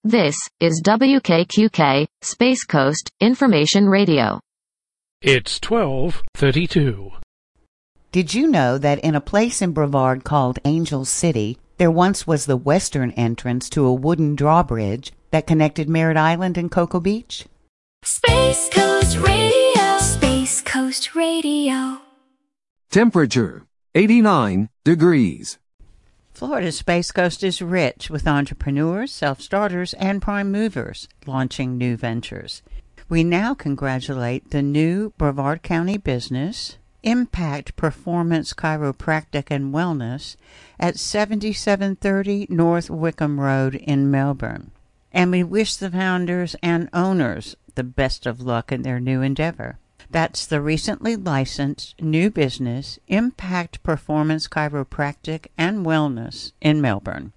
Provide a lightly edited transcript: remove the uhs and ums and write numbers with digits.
This is WKQK, Space Coast, Information Radio. It's 12:32. Did you know that in a place in Brevard called Angel City, there once was the western entrance to a wooden drawbridge that connected Merritt Island and Cocoa Beach? Space Coast Radio. Space Coast Radio. Temperature, 89 degrees. Florida's Space Coast is rich with entrepreneurs, self-starters, and prime movers launching new ventures. We now congratulate the new Brevard County business, Impact Performance Chiropractic and Wellness, at 7730 North Wickham Road in Melbourne. And we wish the founders and owners the best of luck in their new endeavor. That's the recently licensed new business, Impact Performance Chiropractic and Wellness in Melbourne.